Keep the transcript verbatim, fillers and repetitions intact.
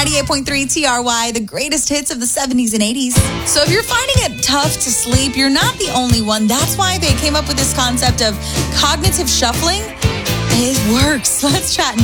ninety-eight point three T R Y, the greatest hits of the seventies and eighties. So if you're finding it tough to sleep, you're not the only one. That's why they came up with this concept of cognitive shuffling. It works. Let's chat